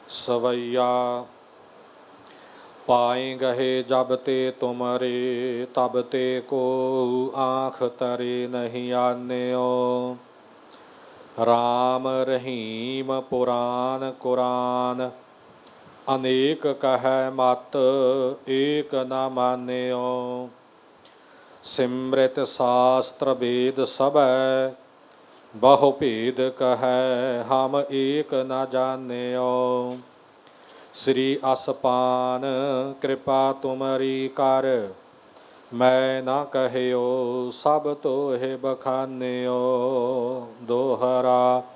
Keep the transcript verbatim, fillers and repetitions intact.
सवैया पाए गहे जब ते तुमरे, तब ते को आँख तरे नहीं आन्यो। राम रहीम पुराण कुरान, अनेक कह मत एक न मान्यो। सिमृत शास्त्र वेद सबै, बहु भेद कहे हम एक न जान्यो। श्री असपान कृपा तुमरी कर, मैं न कहियो सब तोहे बखान्यो। दोहरा